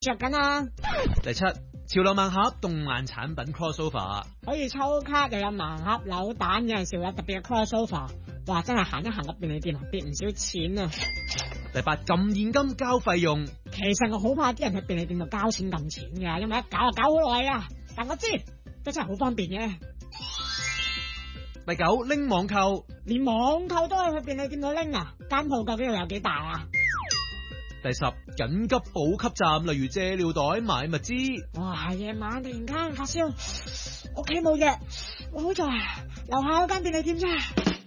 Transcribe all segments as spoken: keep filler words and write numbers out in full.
着緊啊！ 第七，潮流盲盒動漫產品 crossover， 可以抽卡又有盲盒扭蛋，有陣時會有特別嘅 crossover， 哇！真係行一行入便利店，跌唔少錢啊！ 第八，撳現金交費用。 其實我好怕啲人喺便利店度交錢撳錢㗎，因為一搞就搞好耐啊！但我知都真係好方便嘅。 第九，拎網購， 連網購都係去便利店度拎啊！間鋪究竟要有幾大啊？ 第十，緊急補給站，例如借尿袋、買物資。 哇！夜晚突然間發燒，屋企冇藥，我好在樓下嗰間便利店啫。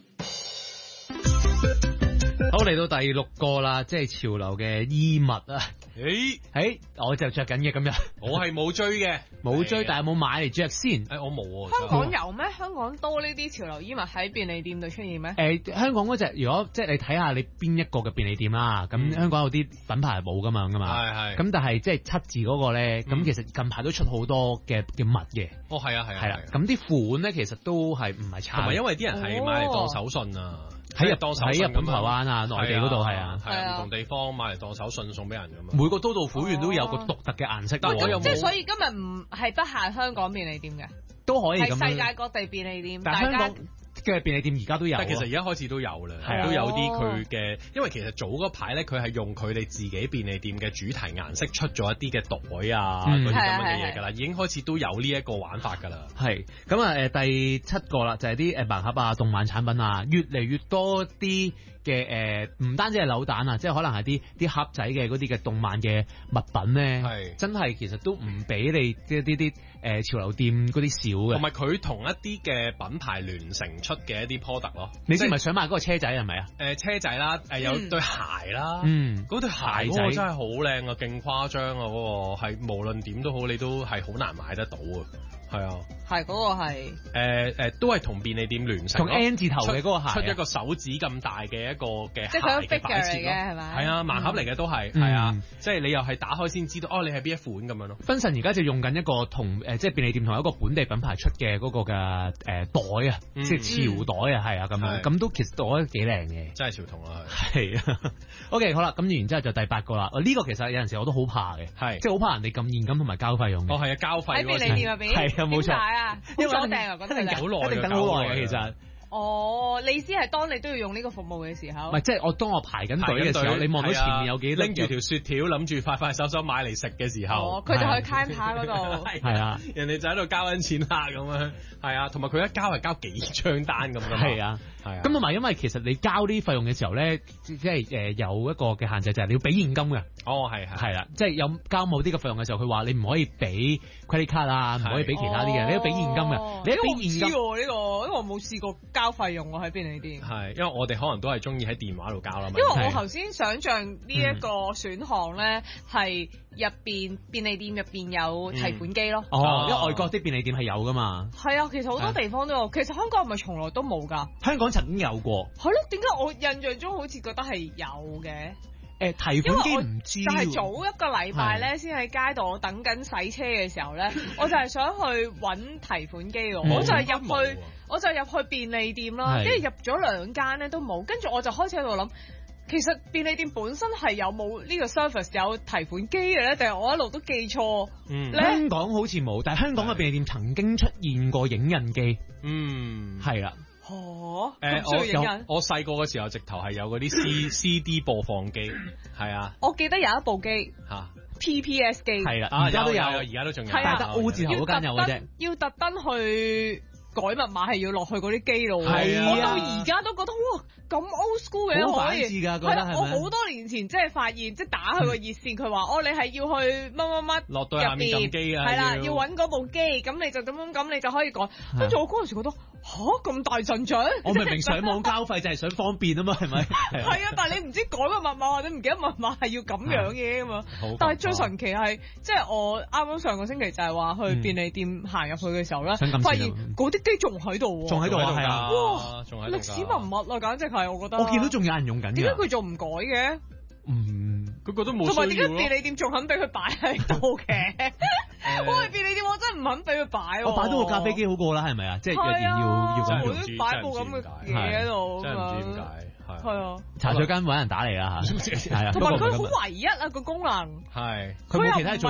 好，嚟到第六個啦，即係潮流嘅衣物啊！ 誒誒，我就着緊嘅今日， 我係冇追嘅， 冇追，但係冇買嚟着先。 誒，我冇喎。 香港有咩？香港多呢啲潮流衣物喺便利店度出現咩？ 誒，香港嗰隻，如果即係你睇下你邊一個嘅便利店啦，咁香港有啲品牌係冇噶嘛，噶嘛。 係係。 咁但係即係七字嗰個咧，咁其實近排都出好多嘅嘅襪嘅。 哦，係啊係啊。 係啦，咁啲款咧其實都係唔係差。 同埋因為啲人係買嚟當手信啊。 喺日當手喺日本、台灣啊、內地嗰度係啊， 係啊，唔同地方買嚟當手信送俾人咁嘛。 每個都道府縣都有個獨特嘅顏色。 但我有即係所以今日唔係不限香港便利店嘅， 都可以咁樣。 係世界各地便利店， 但係香港嘅便利店而家都有。 但其實而家開始都有啦，都有啲佢嘅，因為其實早嗰排咧，佢係用佢哋自己便利店嘅主題顏色出咗一啲嘅袋啊，嗰啲咁樣嘅嘢㗎啦，已經開始都有呢一個玩法㗎啦。 係咁啊，誒第七個啦，就係啲誒盲盒啊、動漫產品啊，越嚟越多啲嘅誒，唔單止係扭蛋啊，即係可能係啲啲盒仔嘅嗰啲嘅動漫嘅物品咧，係真係其實都唔俾你即係啲啲誒潮流店嗰啲少嘅。 同埋佢同一啲嘅品牌聯成出嘅一啲 product 咯。 你先唔係想買嗰個車仔係咪啊？ 誒車仔啦，誒有對鞋啦， 嗯， 嗰對鞋嗰個真係好靚啊，勁誇張啊，嗰個係無論點都好，你都係好難買得到啊。係啊， 係嗰個係誒誒，都係同便利店聯成， 同 N 字頭嘅嗰個鞋， 出一個手指咁大嘅一個嘅即係佢嘅擺設咯， 係咪？ 係啊，盲盒嚟嘅都係，係啊，即係你又係打開先知道，哦，你係邊一款咁樣咯。 芬神而家就用緊一個同誒，即係便利店同一個本地品牌出嘅嗰個嘅誒袋啊，即係潮袋啊，係啊，咁樣，咁都其實我覺得幾靚嘅， 真係潮童啊， 係啊。OK，好啦，咁然之後就第八個啦。呢個其實有陣時我都好怕嘅，係即係好怕人哋撳現金同埋交費用嘅。 哦，係啊，交費喺便利店入邊， 係啊，冇錯。 點解啊？因為我訂啊，覺得一定好耐，一定等好耐嘅其實。 哦，你意思係當你都要用呢個服務嘅時候？ 唔係，即係我當我排緊隊嘅時候，你望到前面有幾拎住條雪條，諗住快快手手買嚟食嘅時候， 佢就去 counter 嗰度， 係啊， 人哋就喺度交緊錢啦咁樣，係啊，同埋佢一交係交幾張單咁樣， 係啊，係啊。咁同埋因為其實你交啲費用嘅時候咧，即係誒有一個嘅限制就係你要俾現金嘅。 哦，係係係啦，即係有交某啲嘅費用嘅時候，佢話你唔可以俾 credit card 啊，唔可以俾其他啲嘅，你要俾現金嘅。你俾現金呢個，因為我冇試過交費用喎喺便利店。 係，因為我哋可能都係中意喺電話度交啦嘛。 因為我頭先想像呢一個選項咧，係入邊便利店入邊有提款機咯。 哦，因為外國啲便利店係有噶嘛。 係啊，其實好多地方都有，其實香港係咪從來都冇㗎？ 香港曾經有過。 係咯，點解我印象中好似覺得係有嘅？ 誒提款機唔知， 就係早一個禮拜咧，先喺街度等緊洗車嘅時候咧，我就係想去揾提款機喎，我就係入去，我就入去便利店啦，跟住入咗兩間咧都冇，跟住我就開始喺度諗，其實便利店本身係有冇呢個 service 有提款機嘅咧，定係我一路都記錯？ 嗯，香港好似冇，但係香港嘅便利店曾經出現過影印機， 嗯， 係啦。 哦， 誒、呃、我有我細個嘅時候直頭係有嗰啲 C C D 播放機，係啊， 我記得有一部機嚇 P P S 機， 係啦， 而家都有， 而家都仲有， 係啊， 得 O 字頭嗰間有嘅啫， 要特登去改密碼係要落去嗰啲機度， 係啊， 我到而家都覺得哇咁 old school 嘅， 好反智㗎，覺得係咪？ 我好多年前即係發現，即係打佢個熱線，佢話哦你係要去乜乜乜落到下面撳機啊， 係啦，要揾嗰部機，咁你就咁樣咁你就可以改。跟住我嗰陣時覺得吓咁大陣仗， 我明明上網交費就係想方便啊嘛，係咪？ 係啊，但係你唔知改個密碼或者唔記得密碼係要咁樣嘅㗎嘛。但係最神奇係，即係我啱啱上個星期就係話去便利店行入去嘅時候咧，發現嗰啲機仲喺度喎， 仲喺度係啊， 哇， 仲喺歷史文物啊，簡直係我覺得。 我見到仲有人用緊嘅。 點解佢仲唔改嘅？ 嗯， 佢覺得冇需要咯。 同埋點解便利店仲肯俾佢擺喺度嘅？我係便利店，我真係唔肯俾佢擺。 我擺到個咖啡機好過啦，係咪啊？即係若然要要咁樣， 冇擺部咁嘅嘢喺度， 真係唔知點解。 係啊， 茶水間揾人打嚟啦嚇，係啊。 同埋佢好唯一啊個功能。 係， 佢冇其他做。